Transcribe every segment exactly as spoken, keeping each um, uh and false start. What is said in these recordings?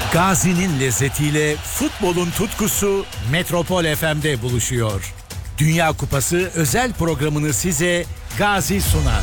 Gazi'nin lezzetiyle futbolun tutkusu Metropol F M'de buluşuyor. Dünya Kupası özel programını size Gazi sunar.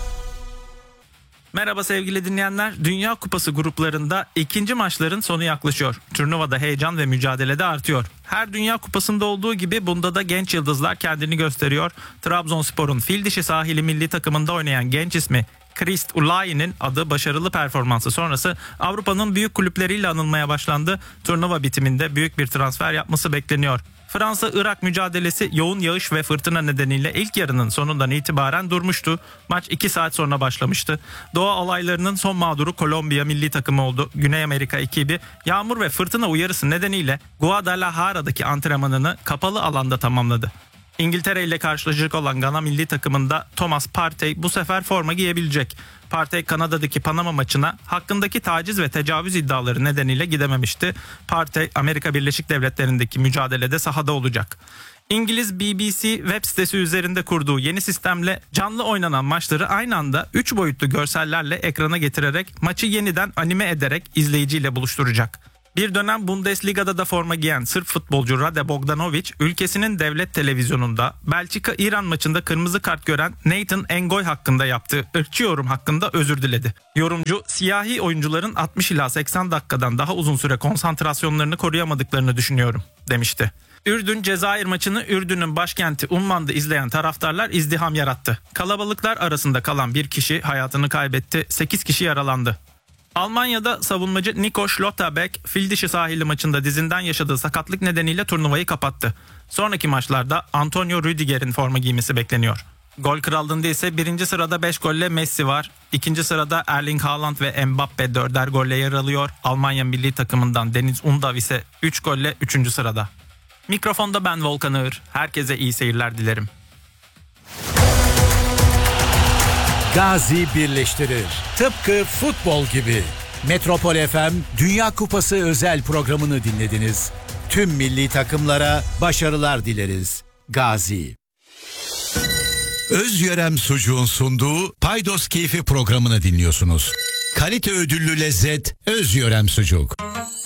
Merhaba sevgili dinleyenler. Dünya Kupası gruplarında ikinci maçların sonu yaklaşıyor. Turnuvada heyecan ve mücadele de artıyor. Her Dünya Kupası'nda olduğu gibi bunda da genç yıldızlar kendini gösteriyor. Trabzonspor'un Fildişi Sahili milli takımında oynayan genç ismi Christ Ulayi'nin adı başarılı performansı sonrası Avrupa'nın büyük kulüpleriyle anılmaya başlandı. Turnuva bitiminde büyük bir transfer yapması bekleniyor. Fransa-Irak mücadelesi yoğun yağış ve fırtına nedeniyle ilk yarının sonundan itibaren durmuştu. Maç iki saat sonra başlamıştı. Doğa olaylarının son mağduru Kolombiya milli takımı oldu. Güney Amerika ekibi yağmur ve fırtına uyarısı nedeniyle Guadalajara'daki antrenmanını kapalı alanda tamamladı. İngiltere ile karşılaşacak olan Gana milli takımında Thomas Partey bu sefer forma giyebilecek. Partey Kanada'daki Panama maçına hakkındaki taciz ve tecavüz iddiaları nedeniyle gidememişti. Partey Amerika Birleşik Devletleri'ndeki mücadelede sahada olacak. İngiliz B B C web sitesi üzerinde kurduğu yeni sistemle canlı oynanan maçları aynı anda üç boyutlu görsellerle ekrana getirerek maçı yeniden anime ederek izleyiciyle buluşturacak. Bir dönem Bundesliga'da da forma giyen Sırp futbolcu Rade Bogdanovic, ülkesinin devlet televizyonunda Belçika-İran maçında kırmızı kart gören Nathan Engoy hakkında yaptığı ırkçı yorum hakkında özür diledi. Yorumcu, siyahi oyuncuların altmış ila seksen dakikadan daha uzun süre konsantrasyonlarını koruyamadıklarını düşünüyorum, demişti. Ürdün-Cezayir maçını Ürdün'ün başkenti Umman'da izleyen taraftarlar izdiham yarattı. Kalabalıklar arasında kalan bir kişi hayatını kaybetti, sekiz kişi yaralandı. Almanya'da savunmacı Nico Schlotterbeck, Fildişi Sahili maçında dizinden yaşadığı sakatlık nedeniyle turnuvayı kapattı. Sonraki maçlarda Antonio Rüdiger'in forma giymesi bekleniyor. Gol krallığında ise birinci sırada beş golle Messi var. İkinci sırada Erling Haaland ve Mbappe dörder golle yer alıyor. Almanya milli takımından Deniz Undav ise üç golle üçüncü sırada. Mikrofonda ben Volkan Ağır. Herkese iyi seyirler dilerim. Gazi birleştirir. Tıpkı futbol gibi. Metropol F M Dünya Kupası özel programını dinlediniz. Tüm milli takımlara başarılar dileriz. Gazi. Özyörem Sucuğun sunduğu Paydos Keyfi programını dinliyorsunuz. Kalite ödüllü lezzet Özyörem Sucuk.